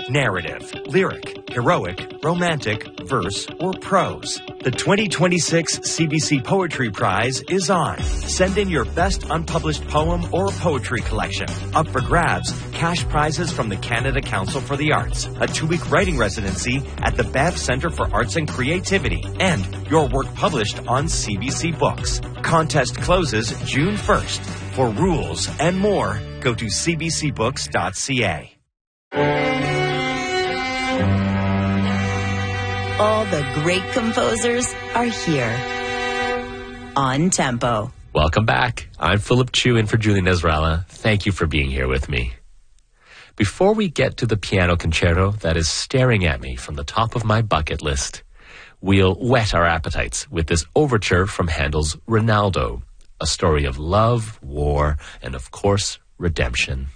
narrative, lyric, heroic, romantic, verse, or prose. The 2026 CBC Poetry Prize is on. Send in your best unpublished poem or poetry collection. Up for grabs, cash prizes from the Canada Council for the Arts, a 2-week writing residency at the Bev Centre for Arts and Creativity, and your work published on CBC Books. Contest closes June 1st. For rules and more, go to cbcbooks.ca. All the great composers are here on Tempo. Welcome back. I'm Philip Chu in for Julie Nezrala. Thank you for being here with me. Before we get to the piano concerto that is staring at me from the top of my bucket list, we'll whet our appetites with this overture from Handel's Rinaldo, a story of love, war, and of course, redemption.